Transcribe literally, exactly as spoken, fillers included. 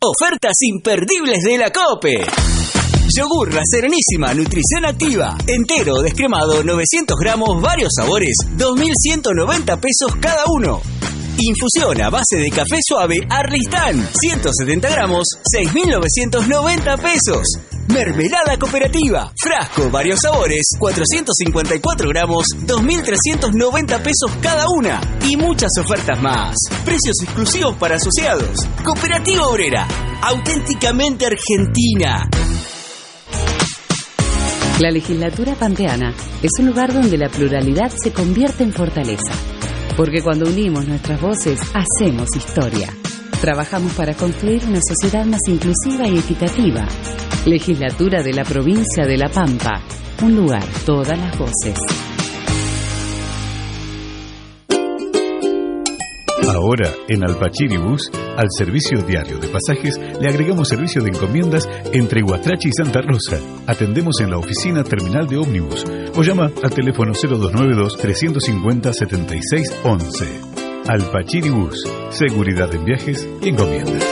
Ofertas imperdibles de la COPE. Yogur La Serenísima, nutrición activa, entero o descremado, novecientos gramos, varios sabores, dos mil ciento noventa pesos cada uno. Infusión a base de café suave Arlistán, ciento setenta gramos, seis mil novecientos noventa pesos. Mermelada cooperativa, frasco, varios sabores, cuatrocientos cincuenta y cuatro gramos, dos mil trescientos noventa pesos cada una. Y muchas ofertas más. Precios exclusivos para asociados. Cooperativa Obrera, auténticamente argentina. La legislatura pampeana es un lugar donde la pluralidad se convierte en fortaleza. Porque cuando unimos nuestras voces, hacemos historia. Trabajamos para construir una sociedad más inclusiva y equitativa. Legislatura de la provincia de La Pampa. Un lugar, todas las voces. Ahora, en Alpachiri Bus, al servicio diario de pasajes, le agregamos servicio de encomiendas entre Huatrachi y Santa Rosa. Atendemos en la oficina terminal de ómnibus o llama al teléfono cero dos nueve dos, tres cinco cero, siete seis uno uno. Alpachiri Bus, seguridad en viajes y encomiendas.